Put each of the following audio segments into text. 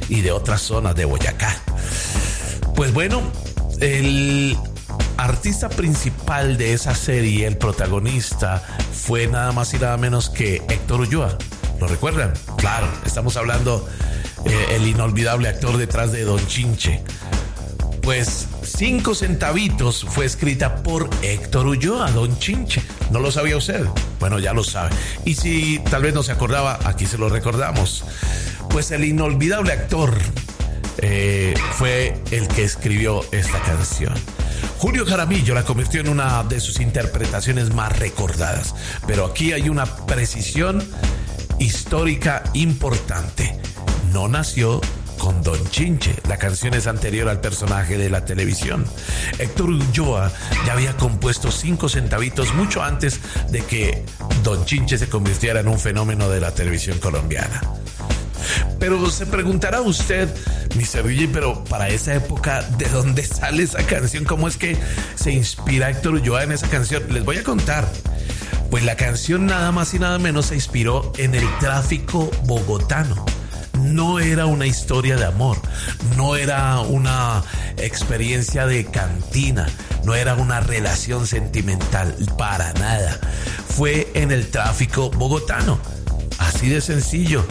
y de otras zonas de Boyacá. Pues bueno, el artista principal de esa serie, el protagonista, fue nada más y nada menos que Héctor Ulloa. ¿Lo recuerdan? Claro, estamos hablando el inolvidable actor detrás de Don Chinche. Pues 5 centavitos fue escrita por Héctor Ulloa, Don Chinche. ¿No lo sabía usted? Bueno, ya lo sabe. Y si tal vez no se acordaba, aquí se lo recordamos. Pues el inolvidable actor fue el que escribió esta canción. Julio Jaramillo la convirtió en una de sus interpretaciones más recordadas. Pero aquí hay una precisión histórica importante. No nació con Don Chinche. La canción es anterior al personaje de la televisión. Héctor Ulloa ya había compuesto 5 centavitos mucho antes de que Don Chinche se convirtiera en un fenómeno de la televisión colombiana. Pero se preguntará usted, Mr. DJ, pero para esa época, ¿de dónde sale esa canción? ¿Cómo es que se inspira Héctor Ulloa en esa canción? Les voy a contar. Pues la canción nada más y nada menos se inspiró en el tráfico bogotano. No era una historia de amor, no era una experiencia de cantina, no era una relación sentimental, para nada. Fue en el tráfico bogotano. Así de sencillo.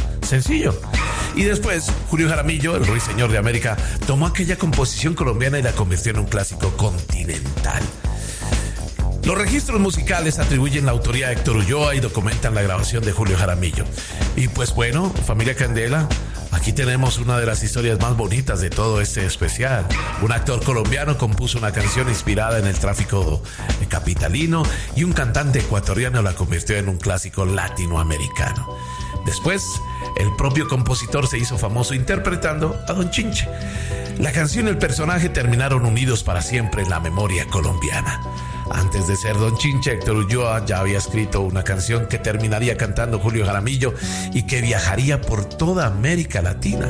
Y después, Julio Jaramillo, el ruiseñor de América, tomó aquella composición colombiana y la convirtió en un clásico continental. Los registros musicales atribuyen la autoría a Héctor Ulloa y documentan la grabación de Julio Jaramillo. Y pues bueno, familia Candela, aquí tenemos una de las historias más bonitas de todo este especial. Un actor colombiano compuso una canción inspirada en el tráfico capitalino y un cantante ecuatoriano la convirtió en un clásico latinoamericano. Después, el propio compositor se hizo famoso interpretando a Don Chinche. La canción y el personaje terminaron unidos para siempre en la memoria colombiana. Antes de ser Don Chinche, Héctor Ulloa ya había escrito una canción que terminaría cantando Julio Jaramillo y que viajaría por toda América Latina.